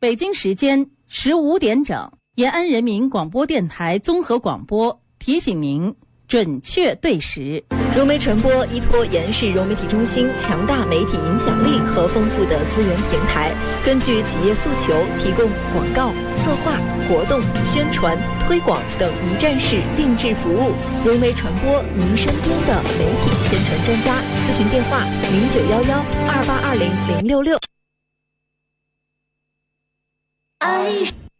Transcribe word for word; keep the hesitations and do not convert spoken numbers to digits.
北京时间十五点整，延安人民广播电台综合广播提醒您准确对时。 融媒传播依托延世融媒体中心强大媒体影响力和丰富的资源平台，根据企业诉求提供广告、策划、活动、宣传、推广等一站式定制服务。融媒传播，您身边的媒体宣传专家。咨询电话：零九幺幺二八二零零六六。爱